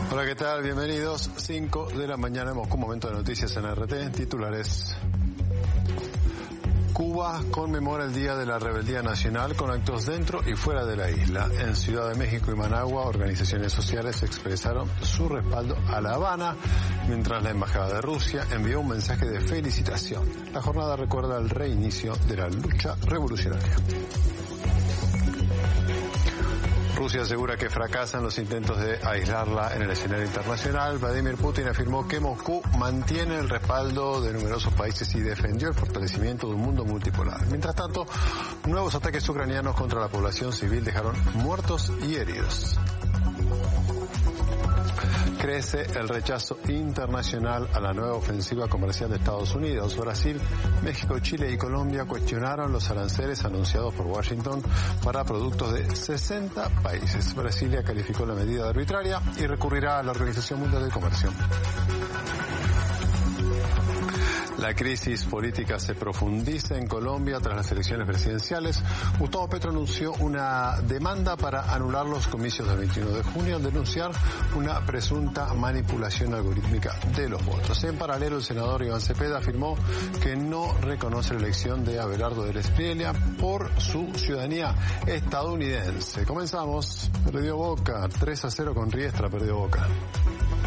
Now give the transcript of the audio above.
Hola, ¿qué tal? Bienvenidos. 5 de la mañana, hemos un momento de noticias en RT. Titulares. Cuba conmemora el Día de la Rebeldía Nacional con actos dentro y fuera de la isla. En Ciudad de México y Managua, organizaciones sociales expresaron su respaldo a La Habana, mientras la Embajada de Rusia envió un mensaje de felicitación. La jornada recuerda el reinicio de la lucha revolucionaria. Rusia asegura que fracasan los intentos de aislarla en el escenario internacional. Vladimir Putin afirmó que Moscú mantiene el respaldo de numerosos países y defendió el fortalecimiento de un mundo multipolar. Mientras tanto, nuevos ataques ucranianos contra la población civil dejaron muertos y heridos. Crece el rechazo internacional a la nueva ofensiva comercial de Estados Unidos. Brasil, México, Chile y Colombia cuestionaron los aranceles anunciados por Washington para productos de 60 países. Brasilia calificó la medida de arbitraria y recurrirá a la Organización Mundial del Comercio. La crisis política se profundiza en Colombia tras las elecciones presidenciales. Gustavo Petro anunció una demanda para anular los comicios del 21 de junio al denunciar una presunta manipulación algorítmica de los votos. En paralelo, el senador Iván Cepeda afirmó que no reconoce la elección de Abelardo de la Espriella por su ciudadanía estadounidense. Comenzamos. Perdió Boca, 3-0 con Riestra, perdió Boca.